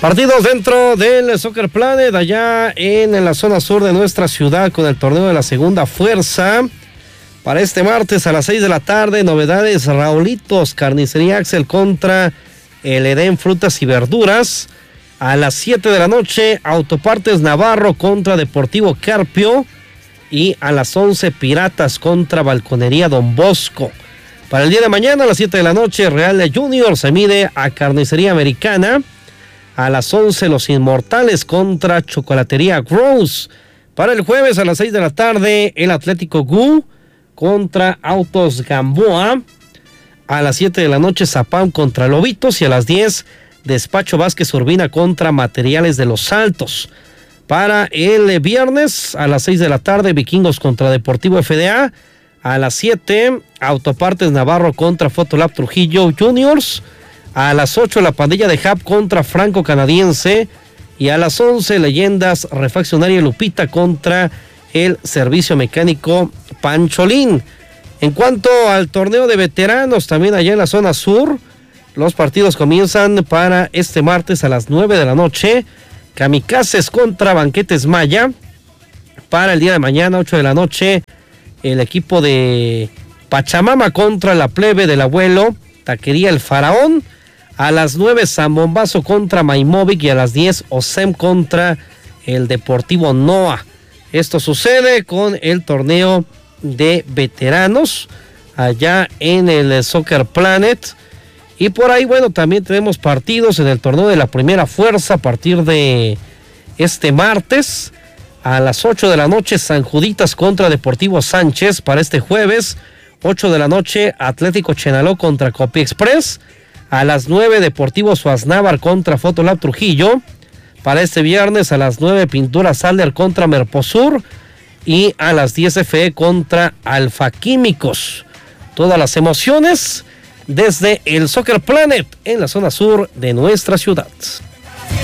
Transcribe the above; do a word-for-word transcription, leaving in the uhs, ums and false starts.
Partidos dentro del Soccer Planet, allá en la zona sur de nuestra ciudad, con el torneo de la segunda fuerza. Para este martes a las seis de la tarde, novedades: Raulitos, Carnicería Axel contra el Edén Frutas y Verduras. A las siete de la noche, Autopartes Navarro contra Deportivo Carpio. Y a las once, Piratas contra Balconería Don Bosco. Para el día de mañana, a las siete de la noche, Real Junior se mide a Carnicería Americana. A las once, Los Inmortales contra Chocolatería Gross. Para el jueves, a las seis de la tarde, el Atlético Gu contra Autos Gamboa. A las siete de la noche, Zapam contra Lobitos. Y a las diez, Despacho Vázquez Urbina contra Materiales de los Altos. Para el viernes, a las seis de la tarde, Vikingos contra Deportivo F D A. A las siete, Autopartes Navarro contra Fotolab Trujillo Juniors. A las ocho, la pandilla de Hub contra Franco Canadiense. Y a las once, Leyendas Refaccionaria Lupita contra el Servicio Mecánico Pancholín. En cuanto al torneo de veteranos, también allá en la zona sur, los partidos comienzan para este martes a las nueve de la noche. Kamikazes contra Banquetes Maya. Para el día de mañana, ocho de la noche, el equipo de Pachamama contra la Plebe del Abuelo, Taquería El Faraón. A las nueve, San Bombazo contra Maimovic. Y a las diez, Osem contra el Deportivo Noa. Esto sucede con el torneo de veteranos allá en el Soccer Planet. Y por ahí, bueno, también tenemos partidos en el torneo de la primera fuerza a partir de este martes. A las ocho de la noche, San Juditas contra Deportivo Sánchez. Para este jueves, ocho de la noche, Atlético Chenaló contra Copi Express. A las nueve, Deportivo Suaznávar contra Fotolab Trujillo. Para este viernes, a las nueve, Pintura Saller contra Merposur. Y a las diez, F E contra Alfa Químicos. Todas las emociones desde el Soccer Planet en la zona sur de nuestra ciudad.